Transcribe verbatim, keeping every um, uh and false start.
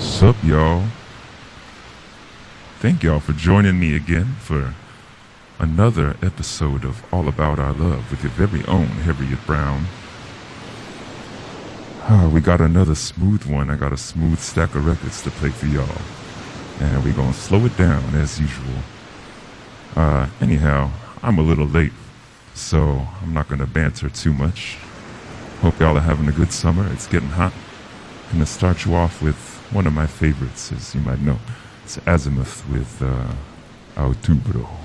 Sup, y'all? Thank y'all for joining me again for another episode of All About Our Love with your very own Harriet Brown. Ah, we got another smooth one. I got a smooth stack of records to play for y'all. And we're gonna slow it down as usual. Uh, anyhow, I'm a little late, so I'm not gonna banter too much. Hope y'all are having a good summer. It's getting hot. I'm gonna start you off with one of my favorites, as you might know. It's Azimuth with uh, Outubro.